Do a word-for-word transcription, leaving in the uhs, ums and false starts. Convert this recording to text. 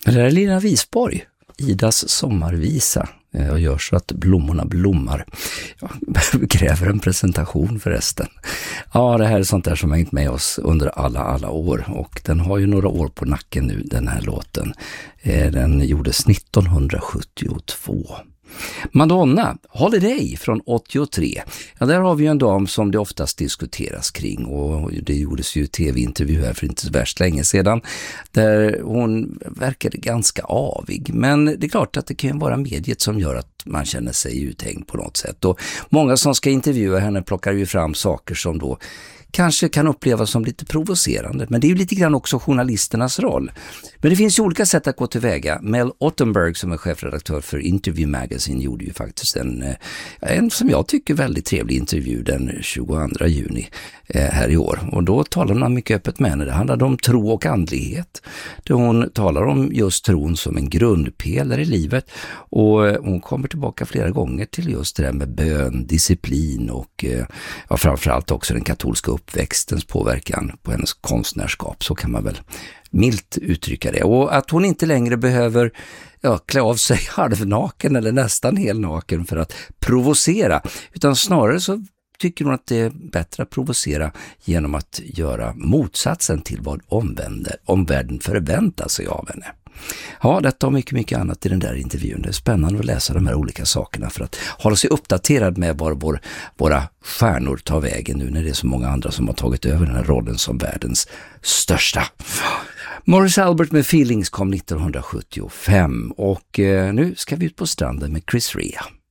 Det där är Lina Wisborg, Idas sommarvisa. Jag gör så att blommorna blommar. Jag kräver en presentation förresten. Ja, det här är sånt där som har hängt med oss under alla, alla år. Och den har ju några år på nacken nu, den här låten. Den gjordes nittonhundrasjuttiotvå. Madonna, Holiday från åttiotre. Ja, där har vi ju en dam som det oftast diskuteras kring, och det gjordes ju tv-intervju här för inte så värst länge sedan där hon verkade ganska avig. Men det är klart att det kan vara mediet som gör att man känner sig uthängd på något sätt. Och många som ska intervjua henne plockar ju fram saker som då kanske kan upplevas som lite provocerande. Men det är ju lite grann också journalisternas roll. Men det finns ju olika sätt att gå tillväga. Mel Ottenberg, som är chefredaktör för Interview Magazine, gjorde ju faktiskt en, en som jag tycker väldigt trevlig intervju den tjugoandra juni eh, här i år. Och då talar man mycket öppet med henne. Det handlade om tro och andlighet. Där hon talar om just tron som en grundpelare i livet. Och hon kommer tillbaka flera gånger till just det där med bön, disciplin och eh, ja, framförallt också den katolska uppväxtens påverkan på hennes konstnärskap, så kan man väl milt uttrycka det. Och att hon inte längre behöver ja, klä av sig halvnaken eller nästan helnaken för att provocera, utan snarare så tycker hon att det är bättre att provocera genom att göra motsatsen till vad omvärlden förväntar sig av henne. Ja, detta och mycket, mycket annat i den där intervjun. Det är spännande att läsa de här olika sakerna för att hålla sig uppdaterad med var vår, våra stjärnor tar vägen nu när det är så många andra som har tagit över den här rollen som världens största. Morris Albert med Feelings kom nittonhundrasjuttiofem och eh, nu ska vi ut på stranden med Chris Rea.